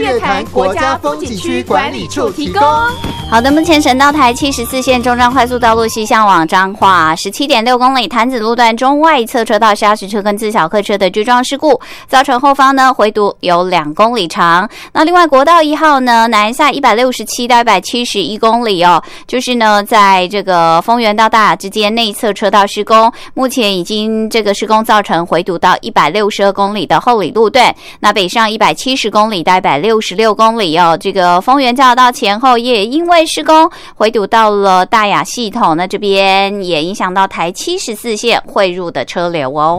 月潭国家风景区管理处提供。 好的，目前省道台74线中彰快速道路西向往彰化 17.6 公里潭子路段中外侧车道砂石车跟自小客车的追撞事故，造成后方呢回堵有2公里长。那另外国道1号呢南下167到171公里哦，就是呢在这个丰原到大雅之间内侧车道施工，目前已经这个施工造成回堵到162公里的后里路段。那北上170公里到166公里哦，这个丰原交流道前后也因为施工回堵到了大雅系统，那这边也影响到台74线汇入的车流哦。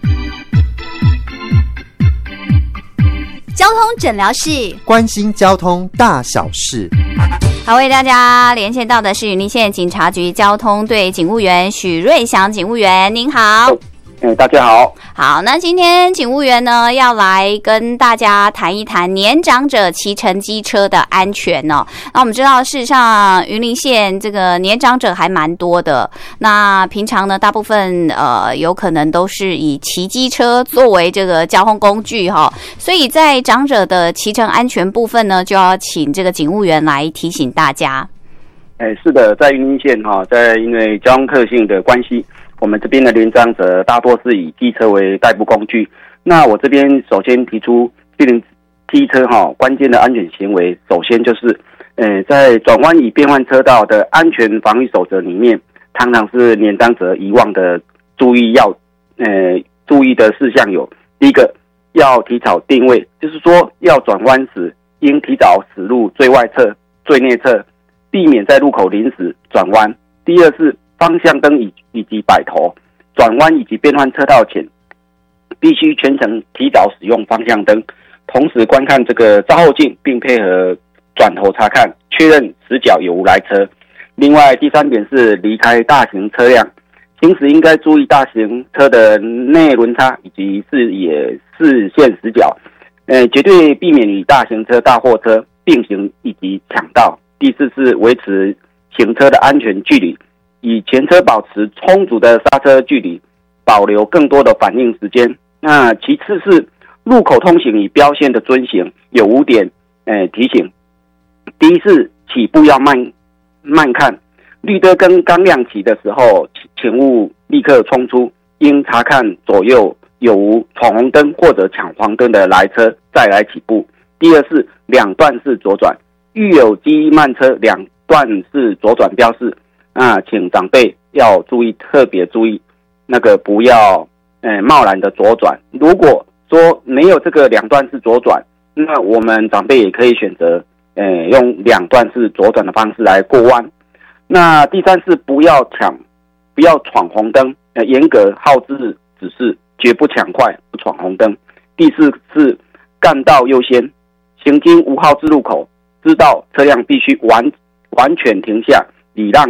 交通诊疗室关心交通大小事。 好，为大家连线到的是云林县警察局交通队警务员许瑞祥警务员，您好。 大家好。 好，那今天警务员呢要来跟大家谈一谈年长者骑乘机车的安全哦。那我们知道事实上云林县这个年长者还蛮多的，那平常呢大部分有可能都是以骑机车作为这个交通工具哈，所以在长者的骑乘安全部分呢，就要请这个警务员来提醒大家。 是的，在云林县在因为交通特性的关系，我们这边的年长者大多是以机车为代步工具。那我这边首先提出机车关键的安全行为，首先就是在转弯与变换车道的安全防御守则里面，常常是年长者遗忘的注意的事项有：第一个，要提早定位，就是说要转弯时应提早驶入最外侧、最内侧，避免在路口临时转弯。第二是方向灯以及摆头，转弯以及变换车道前，必须全程提早使用方向灯，同时观看这个照后镜，并配合转头查看，确认死角有无来车。另外，第三点是离开大型车辆，行驶应该注意大型车的内轮差以及视线死角，绝对避免与大型车、大货车并行以及抢道。第四是维持行车的安全距离，以前车保持充足的刹车距离，保留更多的反应时间。那其次是路口通行与标线的遵行，有5点提醒。第一是起步要慢看，绿灯跟刚亮起的时候，请勿立刻冲出，应查看左右有无闯红灯或者抢黄灯的来车再来起步。第二是2段式左转，遇有机慢车2段式左转标示，请长辈要特别注意，不要贸然的左转。如果说没有这个2段式左转，那我们长辈也可以选择用2段式左转的方式来过弯。那第三是不要闯红灯，严格号志指示，绝不抢快不闯红灯。第四是干道优先，行经无号志路口，知道车辆必须完全停下，礼让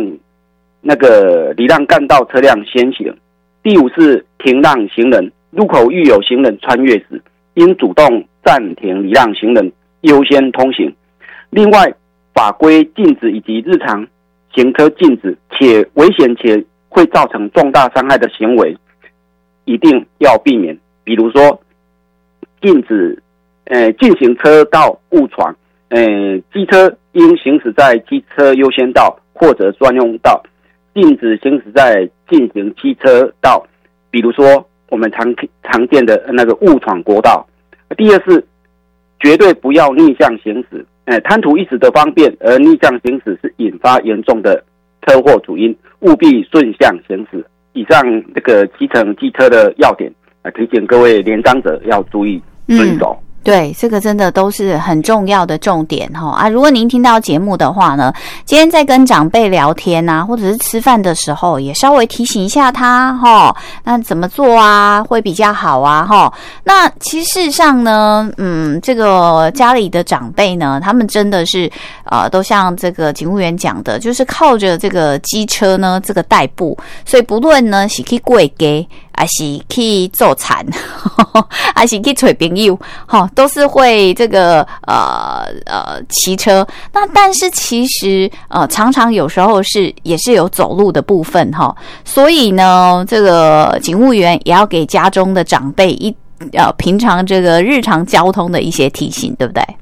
干道车辆先行。第五是停让行人，路口遇有行人穿越时，应主动暂停礼让行人，优先通行。另外，法规禁止以及日常行车禁止且危险且会造成重大伤害的行为，一定要避免。比如说，禁行车道误闯，机车应行驶在机车优先道或者专用道，禁止行驶在进行汽车道，比如说我们常见的误闯国道。第二是绝对不要逆向行驶，贪图一时的方便而逆向行驶是引发严重的车祸主因，务必顺向行驶。以上这个骑乘机车的要点，提醒各位年长者要注意遵守。 对，这个真的都是很重要的重点如果您听到节目的话呢，今天在跟长辈聊天啊，或者是吃饭的时候，也稍微提醒一下他那怎么做啊会比较好啊那其实事实上呢，这个家里的长辈呢，他们真的是都像这个警务员讲的，就是靠着这个机车呢这个代步，所以不论呢是去过街还是去做餐还是去找朋友都是会这个骑车。那但是其实常常有时候也是有走路的部分所以呢这个警务员也要给家中的长辈平常这个日常交通的一些提醒，对不对？